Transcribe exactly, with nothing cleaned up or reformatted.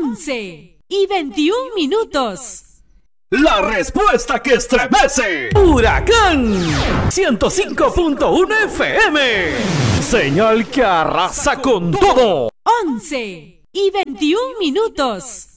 once y veintiún minutos. La respuesta que estremece. Huracán ciento cinco punto uno F M. Señal que arrasa con todo. once y veintiún minutos.